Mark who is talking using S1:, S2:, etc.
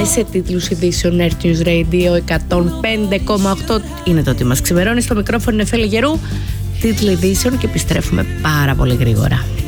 S1: σε τίτλους ειδήσεων. Earth News Radio 105,8 είναι το ότι μας ξημερώνει. Στο μικρόφωνο είναι Φέλη Γερού. Τίτλοι ειδήσεων και επιστρέφουμε πάρα πολύ γρήγορα.